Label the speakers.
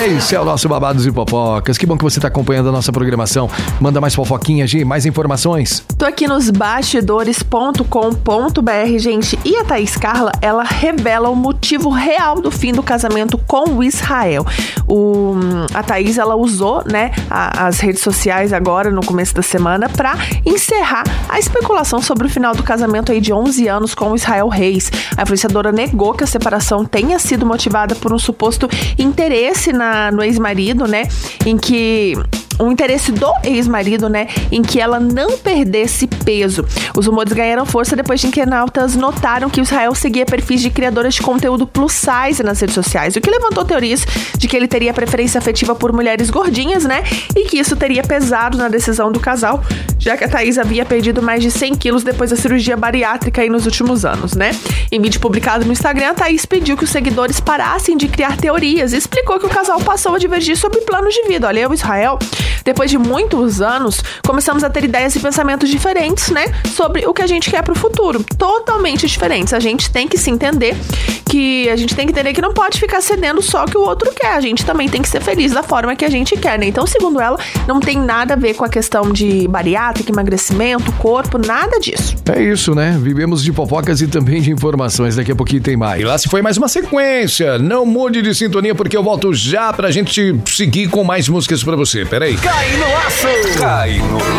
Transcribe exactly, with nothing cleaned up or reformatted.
Speaker 1: Esse é o nosso Babados e Fofocas. Que bom que você está acompanhando a nossa programação. Manda mais fofoquinhas, Gi, mais informações.
Speaker 2: Tô aqui nos bastidores ponto com ponto b r, gente. E a Thaís Carla, ela revela o motivo real do fim do casamento com o Israel. O, a Thaís, ela usou, né, a, as redes sociais agora, no começo da semana, para encerrar a especulação sobre o final do casamento aí de onze anos com o Israel Reis. A influenciadora negou que a separação tenha sido motivada por um suposto interesse na, no ex-marido, né, em que... um interesse do ex-marido, né, em que ela não perdesse peso. Os rumores ganharam força depois de internautas notaram que o Israel seguia perfis de criadoras de conteúdo plus size nas redes sociais, o que levantou teorias de que ele teria preferência afetiva por mulheres gordinhas, né, e que isso teria pesado na decisão do casal, já que a Thaís havia perdido mais de cem quilos depois da cirurgia bariátrica aí nos últimos anos, né. Em vídeo publicado no Instagram, a Thaís pediu que os seguidores parassem de criar teorias e explicou que o casal passou a divergir sobre planos de vida. Olha, o Israel, depois de muitos anos, começamos a ter ideias e pensamentos diferentes, né? Sobre o que a gente quer pro futuro. Totalmente diferentes. A gente tem que se entender que a gente tem que entender que não pode ficar cedendo só o que o outro quer. A gente também tem que ser feliz da forma que a gente quer, né? Então, segundo ela, não tem nada a ver com a questão de bariátrica, emagrecimento, corpo, nada disso.
Speaker 1: É isso, né? Vivemos de fofocas e também de informações. Daqui a pouquinho tem mais. E lá se foi mais uma sequência. Não mude de sintonia porque eu volto já pra gente seguir com mais músicas pra você. Peraí.
Speaker 3: Cai no laço! Cai no